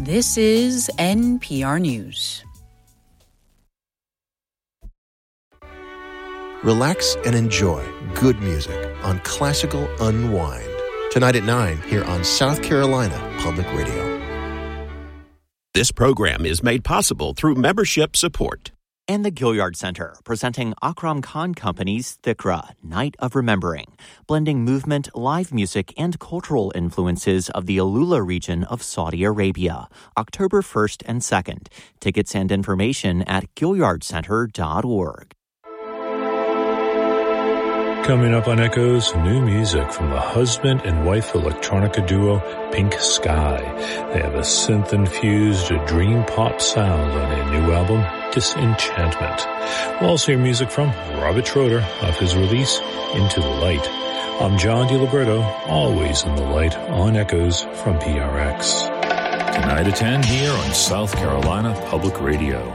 This is NPR News. Relax and enjoy good music on Classical Unwind. Tonight at 9 here on South Carolina Public Radio. This program is made possible through membership support. And the Gilliard Center, presenting Akram Khan Company's Thikra, Night of Remembering, blending movement, live music, and cultural influences of the Alula region of Saudi Arabia, October 1st and 2nd. Tickets and information at GilliardCenter.org. Coming up on Echoes, new music from the husband and wife electronica duo Pink Sky. They have a synth-infused dream pop sound on their new album, Disenchantment. We'll also hear music from Robert Schroeder off his release, Into the Light. I'm John DiLiberto, always in the light on Echoes from PRX. Tonight at 10 here on South Carolina Public Radio.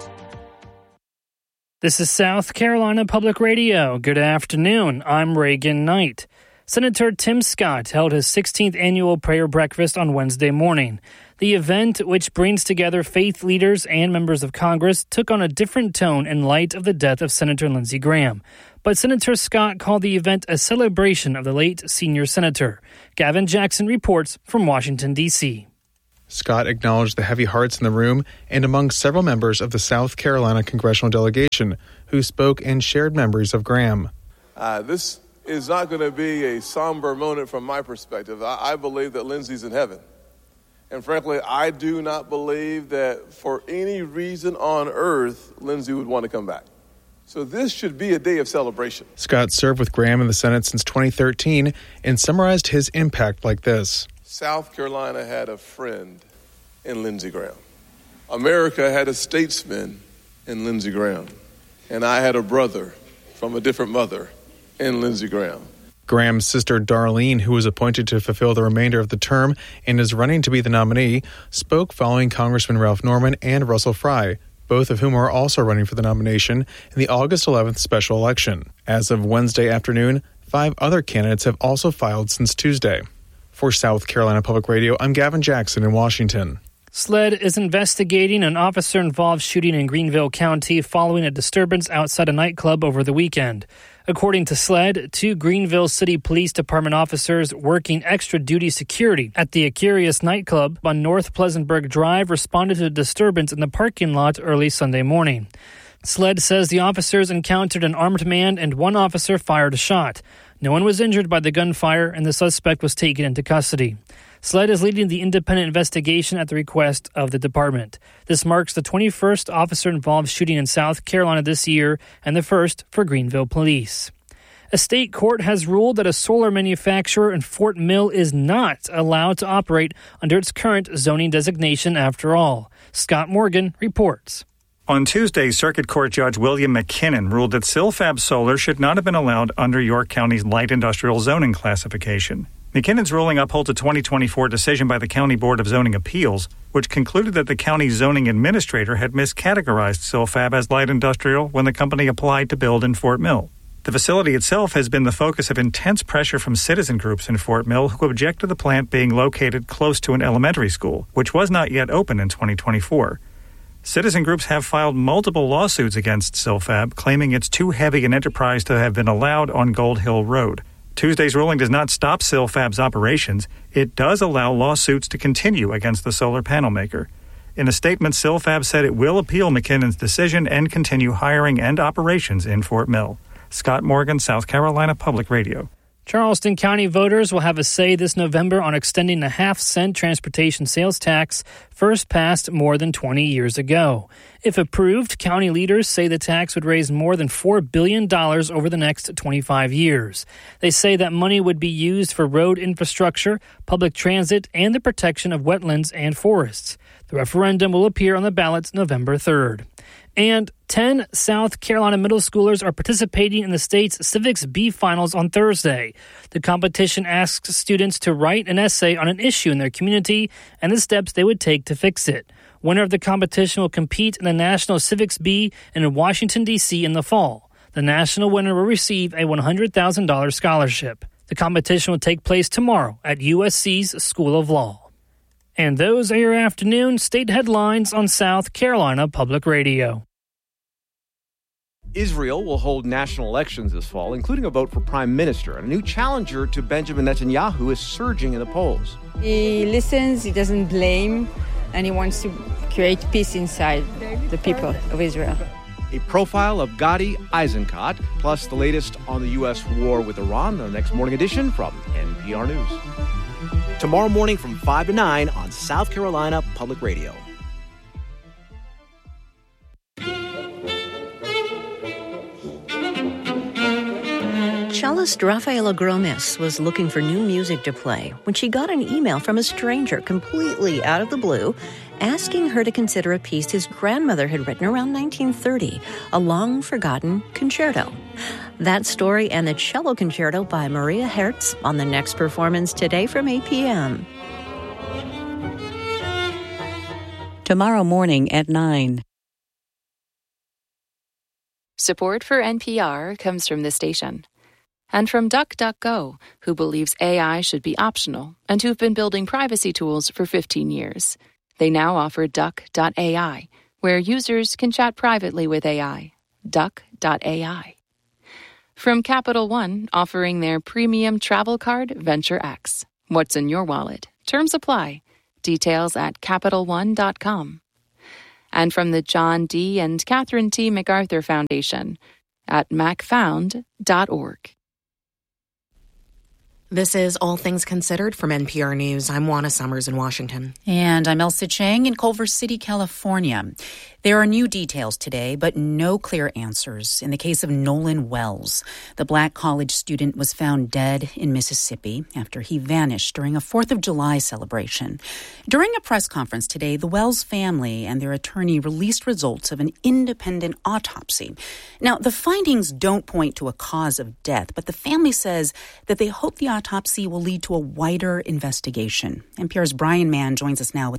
This is South Carolina Public Radio. Good afternoon. I'm Reagan Knight. Senator Tim Scott held his 16th annual prayer breakfast on Wednesday morning. The event, which brings together faith leaders and members of Congress, took on a different tone in light of the death of Senator Lindsey Graham. But Senator Scott called the event a celebration of the late senior senator. Gavin Jackson reports from Washington, D.C. Scott acknowledged the heavy hearts in the room and among several members of the South Carolina congressional delegation who spoke and shared memories of Graham. This is not going to be a somber moment from my perspective. I believe that Lindsey's in heaven. And frankly, I do not believe that for any reason on earth, Lindsey would want to come back. So this should be a day of celebration. Scott served with Graham in the Senate since 2013 and summarized his impact like this. South Carolina had a friend in Lindsey Graham. America had a statesman in Lindsey Graham. And I had a brother from a different mother in Lindsey Graham. Graham's sister Darlene, who was appointed to fulfill the remainder of the term and is running to be the nominee, spoke following Congressman Ralph Norman and Russell Fry, both of whom are also running for the nomination in the August 11th special election. As of Wednesday afternoon, 5 other candidates have also filed since Tuesday. For South Carolina Public Radio, I'm Gavin Jackson in Washington. SLED is investigating an officer-involved shooting in Greenville County following a disturbance outside a nightclub over the weekend. According to SLED, 2 Greenville City Police Department officers working extra-duty security at the Aquarius nightclub on North Pleasantburg Drive responded to a disturbance in the parking lot early Sunday morning. SLED says the officers encountered an armed man and one officer fired a shot. No one was injured by the gunfire, and the suspect was taken into custody. SLED is leading the independent investigation at the request of the department. This marks the 21st officer-involved shooting in South Carolina this year and the first for Greenville Police. A state court has ruled that a solar manufacturer in Fort Mill is not allowed to operate under its current zoning designation after all. Scott Morgan reports. On Tuesday, Circuit Court Judge William McKinnon ruled that Silfab Solar should not have been allowed under York County's light industrial zoning classification. McKinnon's ruling upholds a 2024 decision by the County Board of Zoning Appeals, which concluded that the county zoning administrator had miscategorized Silfab as light industrial when the company applied to build in Fort Mill. The facility itself has been the focus of intense pressure from citizen groups in Fort Mill who object to the plant being located close to an elementary school, which was not yet open in 2024. Citizen groups have filed multiple lawsuits against Silfab, claiming it's too heavy an enterprise to have been allowed on Gold Hill Road. Tuesday's ruling does not stop Silfab's operations. It does allow lawsuits to continue against the solar panel maker. In a statement, Silfab said it will appeal McKinnon's decision and continue hiring and operations in Fort Mill. Scott Morgan, South Carolina Public Radio. Charleston County voters will have a say this November on extending the half-cent transportation sales tax first passed more than 20 years ago. If approved, county leaders say the tax would raise more than $4 billion over the next 25 years. They say that money would be used for road infrastructure, public transit, and the protection of wetlands and forests. The referendum will appear on the ballots November 3rd. And 10 South Carolina middle schoolers are participating in the state's Civics B Finals on Thursday. The competition asks students to write an essay on an issue in their community and the steps they would take to fix it. Winner of the competition will compete in the National Civics B in Washington, D.C. in the fall. The national winner will receive a $100,000 scholarship. The competition will take place tomorrow at USC's School of Law. And those are your afternoon state headlines on South Carolina Public Radio. Israel will hold national elections this fall, including a vote for prime minister. And a new challenger to Benjamin Netanyahu is surging in the polls. He listens, he doesn't blame, and he wants to create peace inside the people of Israel. A profile of Gadi Eisenkot, plus the latest on the U.S. war with Iran, the next morning edition from NPR News. Tomorrow morning from 5 to 9 on South Carolina Public Radio. Cellist Rafaela Gromes was looking for new music to play when she got an email from a stranger completely out of the blue asking her to consider a piece his grandmother had written around 1930, a long-forgotten concerto. That story and the cello concerto by Maria Hertz on the next performance today from 8 p.m. Tomorrow morning at 9. Support for NPR comes from the station. And from DuckDuckGo, who believes AI should be optional and who've been building privacy tools for 15 years. They now offer Duck.ai, where users can chat privately with AI. Duck.ai. From Capital One, offering their premium travel card, Venture X. What's in your wallet? Terms apply. Details at CapitalOne.com. And from the John D. and Catherine T. MacArthur Foundation at macfound.org. This is All Things Considered from NPR News. I'm Juana Summers in Washington. And I'm Elsa Chang in Culver City, California. There are new details today, but no clear answers in the case of Nolan Wells. The black college student was found dead in Mississippi after he vanished during a 4th of July celebration. During a press conference today, the Wells family and their attorney released results of an independent autopsy. Now, the findings don't point to a cause of death, but the family says that they hope the autopsy will lead to a wider investigation. NPR's Brian Mann joins us now with